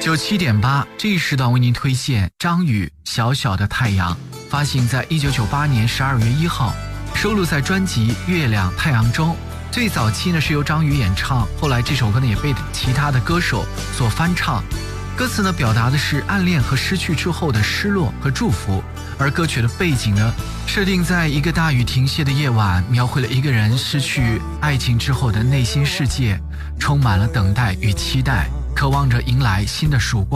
97.8，这一时段为您推荐张宇《小小的太阳》，发行在1998年12月1号，收录在专辑《月亮太阳》中。最早期呢是由张宇演唱，后来这首歌呢也被其他的歌手所翻唱。歌词呢表达的是暗恋和失去之后的失落和祝福，而歌曲的背景呢设定在一个大雨停歇的夜晚，描绘了一个人失去爱情之后的内心世界，充满了等待与期待，渴望着迎来新的曙光。